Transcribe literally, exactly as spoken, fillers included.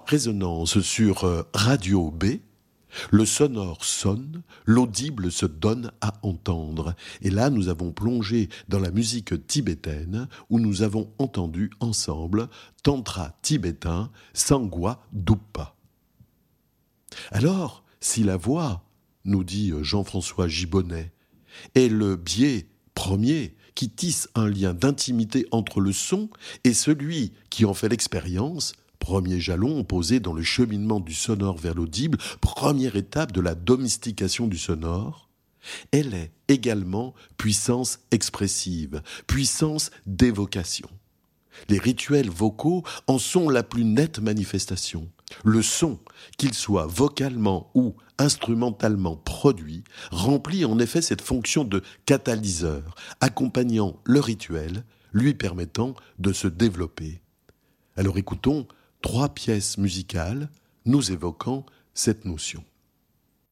Résonance sur euh, Radio B. Le sonore sonne, l'audible se donne à entendre. Et là, nous avons plongé dans la musique tibétaine où nous avons entendu ensemble Tantra tibétain Sangwa Dupa. Alors, si la voix, nous dit Jean-François Gibonnet, est le biais premier qui tisse un lien d'intimité entre le son et celui qui en fait l'expérience, premier jalon posé dans le cheminement du sonore vers l'audible, première étape de la domestication du sonore, elle est également puissance expressive, puissance d'évocation. Les rituels vocaux en sont la plus nette manifestation. Le son, qu'il soit vocalement ou instrumentalement produit, remplit en effet cette fonction de catalyseur, accompagnant le rituel, lui permettant de se développer. Alors écoutons trois pièces musicales nous évoquant cette notion.